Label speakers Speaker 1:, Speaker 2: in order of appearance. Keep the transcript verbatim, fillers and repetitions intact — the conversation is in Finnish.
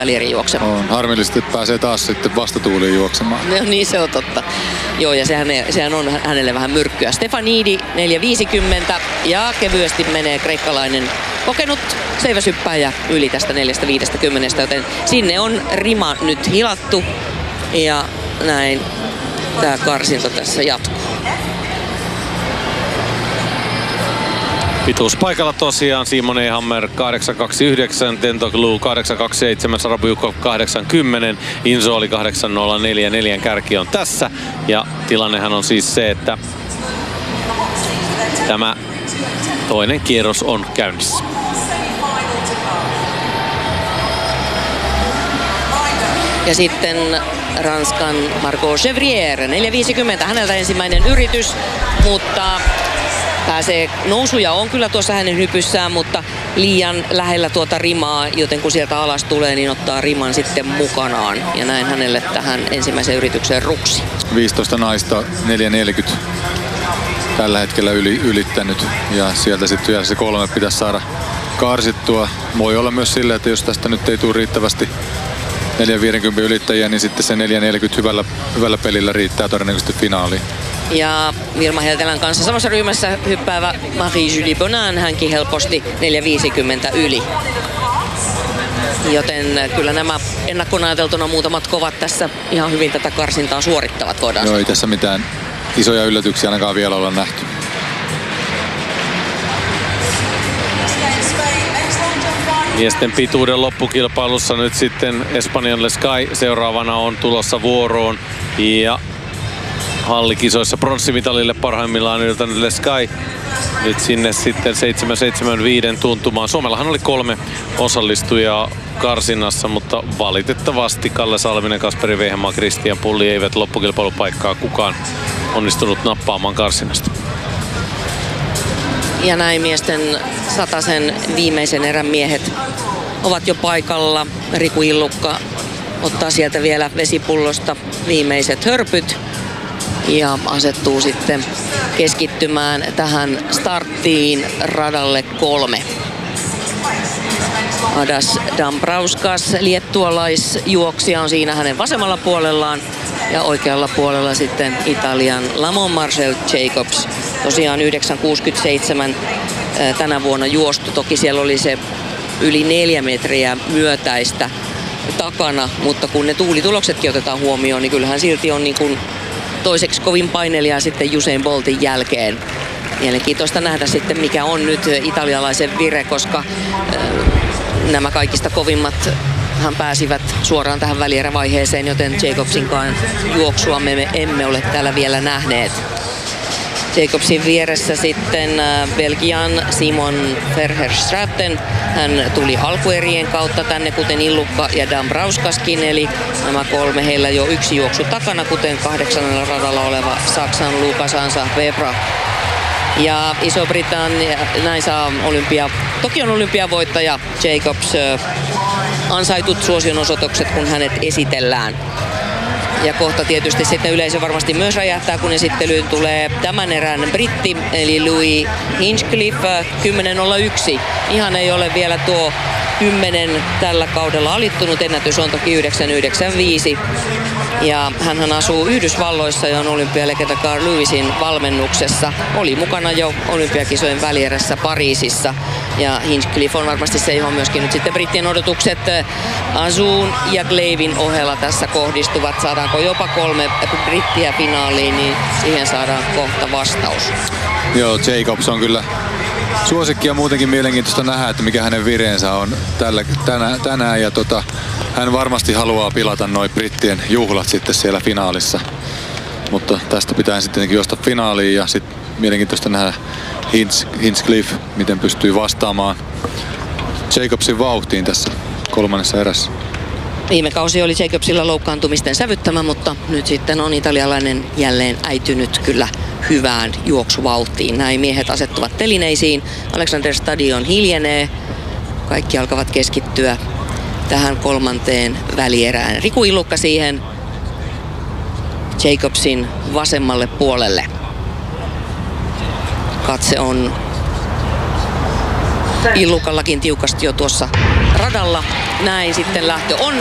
Speaker 1: välierin juoksemaan.
Speaker 2: On harmillisesti, että pääsee taas sitten vastatuuliin juoksemaan.
Speaker 1: No niin, se on totta. Joo, ja sehän, sehän on hänelle vähän myrkkyä. Stefanidi neljä viisikymmentä ja kevyesti menee kreikkalainen kokenut seiväsyppääjä yli tästä neljä viisikymmentä, joten sinne on rima nyt hilattu ja näin tämä karsinta tässä jatkuu.
Speaker 3: Pituuspaikalla tosiaan Simon Ehammer kahdeksan kaksikymmentäyhdeksän, Tentoglou kahdeksan kaksikymmentäseitsemän, Sarabujukov kahdeksan kymmenen, Inzo oli kahdeksan nolla neljä, neljän kärki on tässä. Ja tilannehan on siis se, että tämä toinen kierros on käynnissä.
Speaker 1: Ja sitten Ranskan Margot Chevrier, neljä viisikymmentä, häneltä ensimmäinen yritys, mutta pääsee nousuja on kyllä tuossa hänen hypyssään, mutta liian lähellä tuota rimaa, joten kun sieltä alas tulee, niin ottaa riman sitten mukanaan. Ja näin hänelle tähän ensimmäiseen yritykseen ruksi.
Speaker 2: viisitoista naista, neljä neljäkymmentä tällä hetkellä yli, ylittänyt ja sieltä sitten vielä se kolme pitäisi saada karsittua. Voi olla myös silleen, että jos tästä nyt ei tule riittävästi neljä viisikymmentä ylittäjiä, niin sitten se neljä neljäkymmentä hyvällä, hyvällä pelillä riittää todennäköisesti finaaliin.
Speaker 1: Ja Vilma Heltelän kanssa samassa ryhmässä hyppäävä Marie-Julie Bonin, hänkin helposti neljä viisikymmentä yli. Joten kyllä nämä ennakkoon ajateltuna muutamat kovat tässä ihan hyvin tätä karsintaa suorittavat, voidaan
Speaker 2: Joo,
Speaker 1: sanoa.
Speaker 2: ei tässä mitään isoja yllätyksiä ainakaan vielä olla nähty.
Speaker 3: Miesten pituuden loppukilpailussa nyt sitten Espanjan Lescay seuraavana on tulossa vuoroon. Ja hallikisoissa pronssimitalille parhaimmillaan yltänyt Lescay. Nyt sinne sitten seitsemän seitsemänkymmentäviisi tuntumaan. Suomellahan oli kolme osallistujaa karsinnassa, mutta valitettavasti Kalle Salminen, Kasperi Veihemaa, Kristian Pulli eivät loppukilpailupaikkaa kukaan onnistunut nappaamaan karsinnasta.
Speaker 1: Ja näin miesten satasen viimeisen erän miehet ovat jo paikalla. Riku Illukka ottaa sieltä vielä vesipullosta viimeiset hörpyt ja asettuu sitten keskittymään tähän starttiin radalle kolme. Adas Dambrauskas, liettualaisjuoksija, on siinä hänen vasemmalla puolellaan ja oikealla puolella sitten Italian Lamont Marcel Jacobs. Tosiaan yhdeksän kuusikymmentäseitsemän tänä vuonna juostu. Toki siellä oli se yli neljä metriä myötäistä takana, mutta kun ne tuulituloksetkin otetaan huomioon, niin kyllähän silti on niin kuin toiseksi kovin painelija sitten Usain Boltin jälkeen. Mielenkiintoista nähdä sitten, mikä on nyt italialaisen vire, koska nämä kaikista kovimmat hän pääsivät suoraan tähän välierävaiheeseen, joten Jacobsinkaan juoksua me emme ole täällä vielä nähneet. Jacobsin vieressä sitten Belgian Simon Verherstraten. Hän tuli alkuerien kautta tänne, kuten Illukka ja Dambrauskaskin, eli nämä kolme, heillä jo yksi juoksu takana, kuten kahdeksannella radalla oleva Saksan Lukas Hansa Webra. Ja Iso-Britannia näin saa olympia, Tokion olympiavoittaja Jacobs ansaitut suosionosoitukset, kun hänet esitellään. Ja kohta tietysti sitten yleisö varmasti myös räjähtää, kun esittelyyn tulee tämän erän britti, eli Louis Hinchcliffe, kymmenen nolla yksi. Ihan ei ole vielä tuo kymmenen tällä kaudella alittunut, ennätys on toki yhdeksän yhdeksänkymmentäviisi. Ja hänhän asuu Yhdysvalloissa ja on olympialegenda Carl Lewisin valmennuksessa. Oli mukana jo olympiakisojen välierässä Pariisissa. Ja Hinchcliffe on varmasti se, johon myöskin nyt sitten brittien odotukset Azoun ja Glavin ohella tässä kohdistuvat. Saadaanko jopa kolme brittiä finaaliin, niin siihen saadaan kohta vastaus.
Speaker 2: Joo, Jacobs on kyllä suosikki ja muutenkin mielenkiintoista nähdä, että mikä hänen vireensä on tällä, tänä, tänään. Ja tota, hän varmasti haluaa pilata noi brittien juhlat sitten siellä finaalissa. Mutta tästä pitää sitten juosta finaaliin ja sitten mielenkiintoista nähdä Hinch, Hinchcliffe, miten pystyy vastaamaan Jacobsin vauhtiin tässä kolmannessa erässä.
Speaker 1: Viime kausi oli Jacobsilla loukkaantumisten sävyttämä, mutta nyt sitten on italialainen jälleen äitynyt kyllä hyvään juoksuvauhtiin. Näin miehet asettuvat telineisiin. Alexander Stadion hiljenee. Kaikki alkavat keskittyä tähän kolmanteen välierään. Riku Illukka siihen Jacobsin vasemmalle puolelle. Katse on Illukallakin tiukasti jo tuossa radalla. Näin sitten lähtö on